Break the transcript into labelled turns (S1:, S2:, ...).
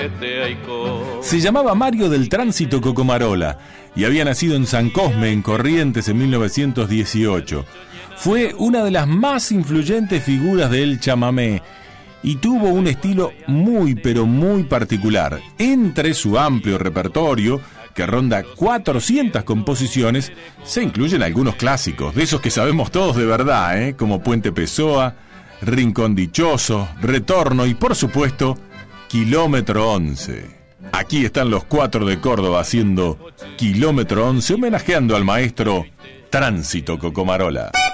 S1: Se llamaba Mario del Tránsito Cocomarola y había nacido en San Cosme, en Corrientes, en 1918. Fue una de las más influyentes figuras del chamamé y tuvo un estilo muy pero muy particular. Entre su amplio repertorio, que ronda 400 composiciones, se incluyen algunos clásicos, de esos que sabemos todos de verdad, como Puente Pessoa, Rincón Dichoso, Retorno y, por supuesto, Kilómetro 11. Aquí están los 4 de Córdoba haciendo Kilómetro 11, homenajeando al maestro Tránsito Cocomarola.